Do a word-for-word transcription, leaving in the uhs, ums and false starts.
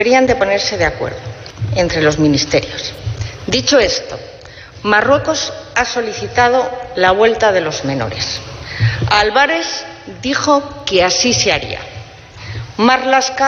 Deberían de ponerse de acuerdo entre los ministerios. Dicho esto, Marruecos ha solicitado la vuelta de los menores. Álvarez dijo que así se haría. Marlaska